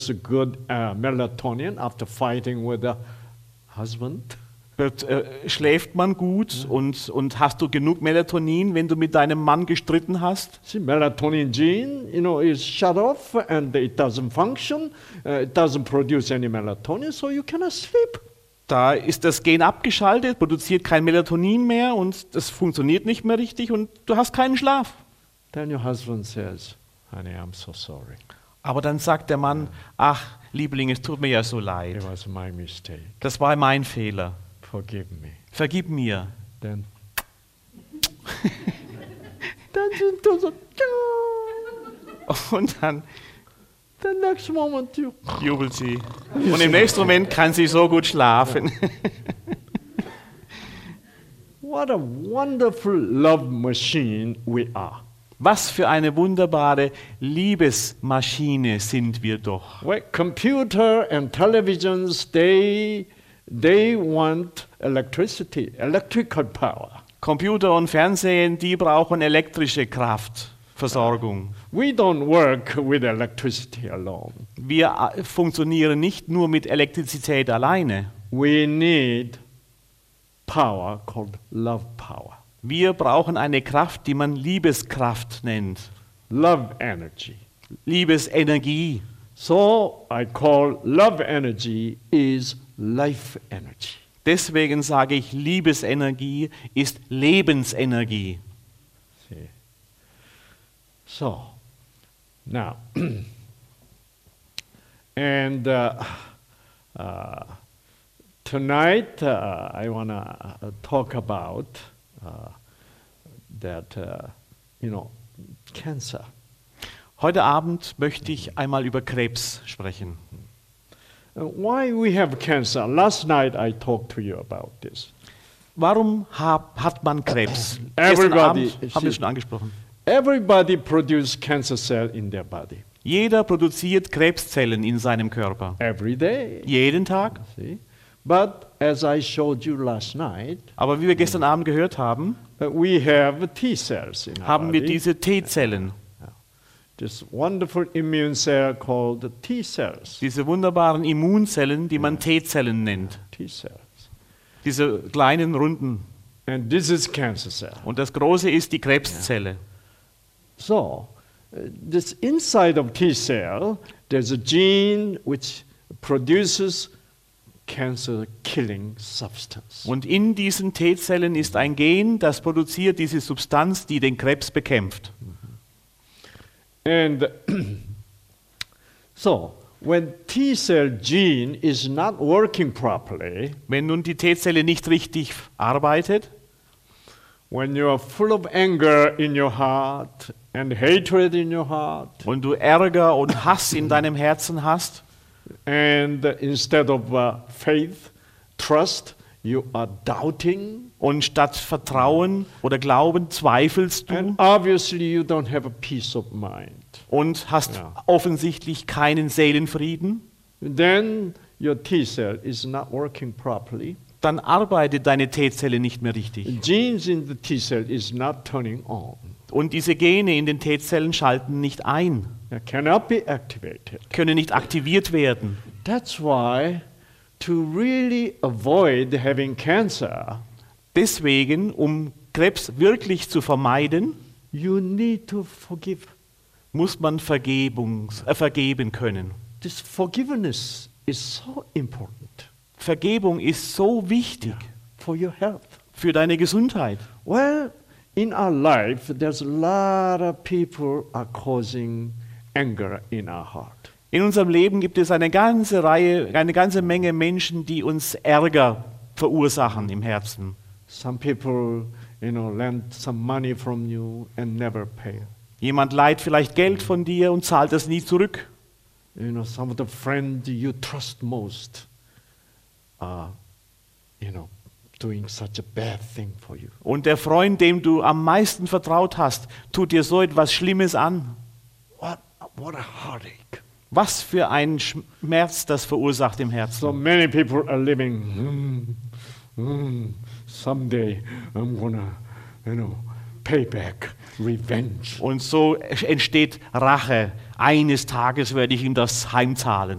good melatonin after fighting with the husband? Schläft man gut und hast du genug Melatonin, wenn du mit deinem Mann gestritten hast? See, melatonin gene, is shut off and it doesn't function. It doesn't produce any melatonin, so you cannot sleep. Da ist das Gen abgeschaltet, produziert kein Melatonin mehr und das funktioniert nicht mehr richtig und du hast keinen Schlaf. Then your husband says, honey, I'm so sorry. Aber dann sagt der Mann, ach, Liebling, es tut mir ja so leid. It was my mistake. Das war mein Fehler. Forgive me. Vergib mir. Then into the Und dann the next moment you jubelt sie. Und im nächsten Moment kann sie so gut schlafen. what a wonderful love machine we are. Was für eine wunderbare Liebesmaschine sind wir doch. Well, computer and televisions, they want electricity, electrical power. Computer und Fernsehen, die brauchen elektrische Kraftversorgung. We don't work with electricity alone. Wir funktionieren nicht nur mit Elektrizität alleine. We need power called love power. Wir brauchen eine Kraft, die man Liebeskraft nennt. Love energy. Liebesenergie. So I call love energy is life energy. Deswegen sage ich, Liebesenergie ist Lebensenergie. See. So, now, and tonight I want to talk about that, cancer. Heute Abend möchte ich einmal über Krebs sprechen. Why we have cancer? Last night I talked to you about this. Warum hat man Krebs? Gestern Everybody, Abend haben wir es schon angesprochen. Everybody produces cancer cell in their body. Jeder produziert Krebszellen in seinem Körper. Every day. Jeden Tag. See? But as I showed you last night, Aber wie wir gestern Abend gehört haben, we have T cells in our haben wir body. diese T-Zellen. This wonderful immune cell called T cells. Diese wunderbaren Immunzellen, die man T-Zellen nennt. T cells. Diese kleinen runden. And this is cancer cell. Und das Große ist die Krebszelle. So, this inside of T cell, there's a gene which produces cancer-killing substance. Und in diesen T-Zellen ist ein Gen, das produziert diese Substanz, die den Krebs bekämpft. And so, when T cell gene is not working properly, Wenn nun die T-Zelle nicht richtig arbeitet, when you are full of anger in your heart and hatred in your heart, und du Ärger und Hass in deinem Herzen hast, and instead of faith, trust, you are doubting, und statt Vertrauen oder Glauben zweifelst du and obviously you don't have a peace of mind. und hast Ja. offensichtlich keinen Seelenfrieden, Then your T cell is not working properly. dann arbeitet deine T-Zelle nicht mehr richtig. Genes in the T cell is not turning on. Und diese Gene in den T-Zellen schalten nicht ein, It cannot be activated. können nicht aktiviert werden. That's why to really avoid having cancer, Deswegen, um Krebs wirklich zu vermeiden, you need to forgive. muss man vergeben können. This forgiveness is so important Vergebung ist so wichtig for your health. für deine Gesundheit. Well, in our life, there's a lot of people are causing anger in our heart. In unserem Leben gibt es eine ganze Menge Menschen, die uns Ärger verursachen im Herzen. Some people, lend some money from you and never pay. Jemand leiht vielleicht Geld von dir und zahlt es nie zurück. Some of the friends you trust most are, doing such a bad thing for you. Und der Freund, dem du am meisten vertraut hast, tut dir so etwas Schlimmes an. What a heartache. Was für ein Schmerz das verursacht im So Herzen. many people are living, someday I'm gonna, pay back, revenge. Und so entsteht Rache. eines Tages werde ich ihm das heimzahlen.